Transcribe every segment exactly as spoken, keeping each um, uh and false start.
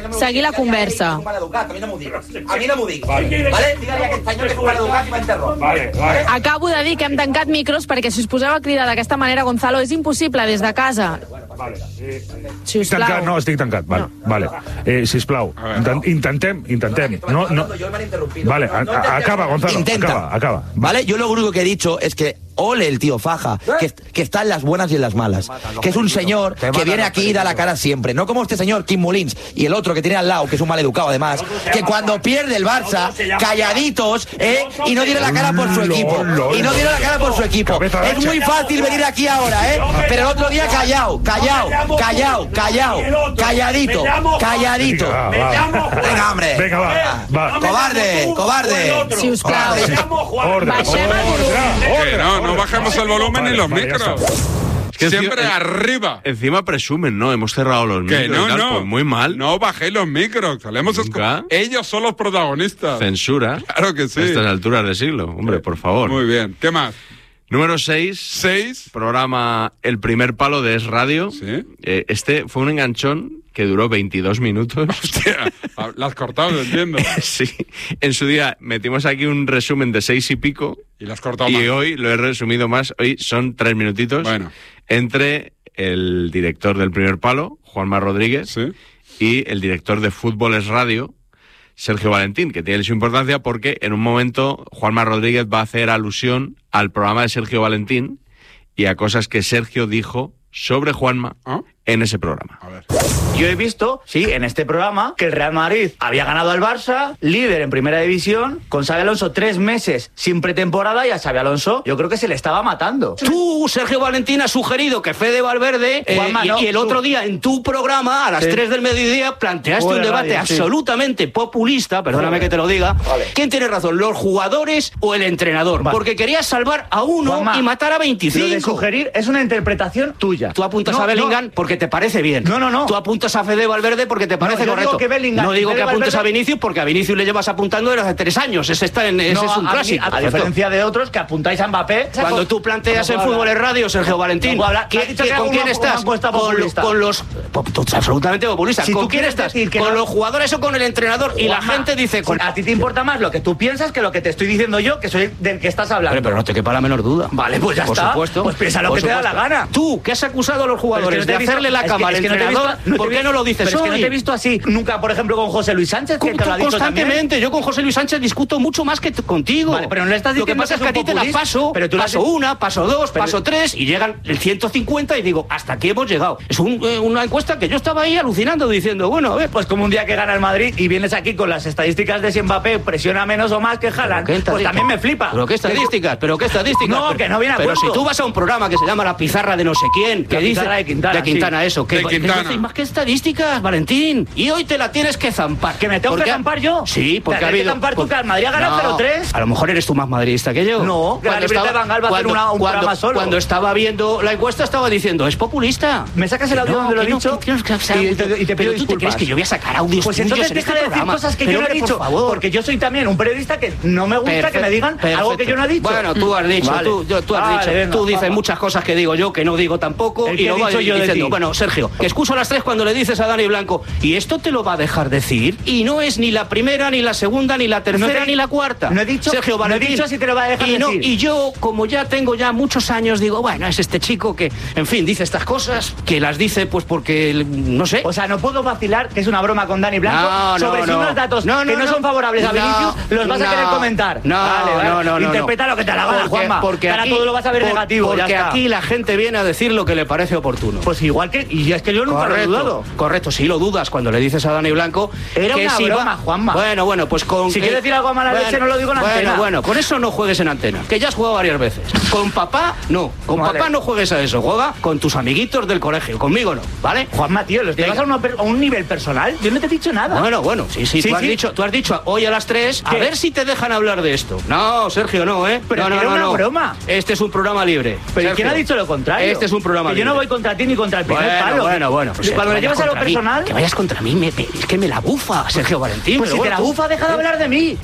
seguir la conversa. A mi no m'ho diguis. A mi no m'ho diguis. Vale? Vale? Digue-li a aquest senyor que és un maleducat i m'interromp. Vale, vale. Acabo de dir que hem tancat micros perquè si us poseu a cridar d'aquesta manera, Gonzalo, és impossible des de casa. Vale. Eh, Si us estic tancat, plau. no, estic tancat. Vale, No. vale. Eh, sisplau, intent, intentem, intentem. No, no. Vale, a, a, acaba, Gonzalo. Intenta. Acaba, acaba. Vale, yo lo único que he dicho es que ole el tío Faja, que, que está en las buenas y en las malas. Que es un señor que viene aquí y da la cara siempre. No como este señor Kim Molins y el otro que tiene al lado, que es un maleducado además, que cuando pierde el Barça, calladitos, ¿eh? Y no tiene la cara por su equipo. Y no tiene la cara por su equipo. Es muy fácil venir aquí ahora, ¿eh? Pero el otro día callado, callado, callado, callado, calladito, calladito. Venga, hombre. Venga, va, va. Cobarde, cobarde. Si us plau. Orden, Baixem el orden, Que no, no bajemos el volumen Vale, ni los vale, ya micros. Es que Siempre encima- arriba. Encima presumen, ¿no? Hemos cerrado los Que micros. no, y tal, no. pues muy mal. No bajéis los micros. Solemos Nunca. escu- Ellos son los protagonistas. Censura. Claro que sí. A estas alturas del siglo. Hombre, por favor. Muy bien. ¿Qué más? Número seis. Seis. Programa El Primer Palo de Es Radio. Sí. Eh, este fue un enganchón que duró veintidós minutos. Hostia, la has cortado, lo entiendo. Sí. En su día metimos aquí un resumen de seis y pico. Y la has cortado Y más. hoy lo he resumido más. Hoy son tres minutitos. Bueno. Entre el director del Primer Palo, Juanma Rodríguez, Sí. y el director de Fútbol Es Radio, Sergio Valentín, que tiene su importancia porque en un momento Juanma Rodríguez va a hacer alusión al programa de Sergio Valentín y a cosas que Sergio dijo sobre Juanma ¿Ah? en ese programa. A ver. Yo he visto, sí, en este programa, que el Real Madrid había ganado al Barça, líder en Primera División, con Xabi Alonso tres meses sin pretemporada y a Xabi Alonso yo creo que se le estaba matando. Tú, Sergio Valentín, has sugerido que Fede Valverde, eh, Juanma, y, no, y el tú. otro día en tu programa, a las Sí. tres del mediodía, planteaste Fuera un debate radio, sí. absolutamente populista, perdóname que te lo diga. Vale. ¿Quién tiene razón, los jugadores o el entrenador? Vale. Porque querías salvar a uno Juanma, y matar a Lo de veinticinco. sugerir es una interpretación tuya. Tú apuntas No, a Bellingham no. porque te parece bien. No, no, no. Tú apuntas a Fede Valverde porque te parece yo digo correcto. que Bellingham no y digo Fede que apuntes Valverde- a Vinicius porque a Vinicius le llevas apuntando desde hace tres años. Ese, está en, ese No, es un a mí, clásico. A, Correcto. diferencia de otros que apuntáis a Mbappé. Cuando tú planteas en No puedo Fútbol hablar. es Radio, Sergio Valentín, No puedo hablar. ¿qué- Me has dicho qué- que ¿con hago quién una- estás? una encuesta Con, lo- populista. con los... po- tú eres absolutamente populista. Si ¿Con tú quién quieres estás? decir que ¿Con no- los jugadores o con el entrenador? Y la Juanma, gente dice... Con... A ti te importa más lo que tú piensas que lo que te estoy diciendo yo, que soy del que estás hablando. Hombre, pero no te quepa la menor duda. Vale, pues ya Por está. supuesto. Pues piensa lo Por que te da la supuesto. gana. Tú, que has acusado a los jugadores Pero es que no te de he visto- hacerle la es que- cama al es que no te he entrenador, visto- no te ¿por he qué no lo dices Pero es que no hoy? te he visto así nunca, por ejemplo, con José Luis Sánchez, que te lo ha dicho también. Constantemente. Yo con José Luis Sánchez discuto mucho más que t- contigo. Vale, pero no le estás Lo que diciendo pasa es que que a es un ti te la populista, paso, pero tú le has paso dicho- una, paso dos, Pero- paso tres, y llegan el ciento cincuenta y digo, hasta aquí hemos llegado. Es un, eh, una encuesta que yo estaba ahí alucinando diciendo, bueno, a ver, Pues como un día que gana el Madrid y vienes aquí con las estadísticas de si Mbappé presiona menos o más que Haaland, ¿qué pues estadísticas? también me flipa. ¿Pero qué estadísticas? ¿Pero qué estadísticas? No, Pero- que no viene a Pero cuento. si tú vas a un programa que se llama La Pizarra de no sé quién, que La dice... Pizarra de Quintana, De Quintana, sí. eso. Que, De que Quintana. no hacéis más que estadísticas, Valentín. Y hoy te la tienes que zampar. ¿Que me tengo Porque que ha- zampar yo? Sí, porque ¿Te ha has de habido... zampar tú por- que el Madrid ha ganado No, cero tres? A lo mejor eres tú más madridista que yo. No, que la Cuando libreta de Van Gaal va a hacer una- un cuando- programa solo. Cuando estaba viendo la encuesta estaba diciendo, es populista. ¿Me sacas el audio No, donde lo he que no, dicho? que tienes que hacer- Y te- y te pido Pero tú te disculpas. crees que yo voy a sacar audios Pues tuyos entonces en deja este de decir programa? cosas que Pero, yo no he hombre, dicho, por favor. porque yo soy también un periodista que no me gusta que me digan algo que yo no he dicho. Bueno, tú has dicho, Vale. tú, yo- tú has Vale, dicho, venga, tú dices vamos. muchas cosas que digo yo que no digo tampoco El y que lo he vas dicho yo de diciendo. ti. Bueno, Sergio, que excuso a las tres cuando le dices a Dani Blanco y esto te lo va a dejar decir y no es ni la primera ni la segunda ni la tercera No te- ni la cuarta. no he dicho- Sergio no he Valentín. dicho si te lo va a dejar y no, decir. y yo como ya tengo ya muchos años digo, bueno, es este chico que en fin dice estas cosas que las dice pues porque no sé. O sea, no puedo vacilar, que es una broma con Dani Blanco, No, no, sobre si no. unos datos No, no, que no, no. son favorables a No, Vinicius los vas a no, querer comentar. No, Vale, vale. no, no, no. Interpreta no. lo que te da la gana, Porque- Juanma. Porque Que ahora aquí, todo lo vas a ver por- negativo, ya Porque está. aquí la gente viene a decir lo que le parece oportuno. Pues igual que... Y es que yo nunca lo he dudado. Correcto, sí lo dudas cuando le dices a Dani Blanco. Era que una si broma, Juanma. Bueno, bueno, pues con. Si que- quiero decir algo a mala bueno, leche, no lo digo en bueno, antena. Bueno, con eso no juegues en antena, que ya has jugado varias veces. Con papá, no. Con Vale. papá no juegues a eso. Juega con tus amiguitos del colegio. Conmigo no, ¿vale? Juanma, tío, ¿los llevas a, una per- a un nivel personal? Yo no te he dicho nada. Bueno, bueno, sí, sí, Sí, tú, has sí. Dicho, tú has dicho hoy a las tres, a ¿Qué? ver si te dejan hablar de esto. No, Sergio, no, ¿eh? Pero no, que no, era no, una no. broma. Este es un programa libre. Pero Sergio, ¿quién ha dicho lo contrario? Este es un programa que libre. yo no voy contra ti ni contra el primer Bueno, palo. bueno, bueno. pues, Cuando que lo llevas vayas a lo contra mí, personal... que vayas contra mí, me, me- es que me la bufa, Sergio Valentín. Pues pero si te bueno, la tú- bufa, deja de hablar de mí.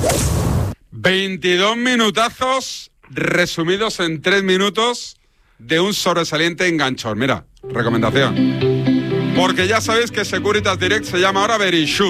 veintidós minutazos resumidos en tres minutos de un sobresaliente enganchón. Mira, recomendación. Porque ya sabéis que Securitas Direct se llama ahora Verisure.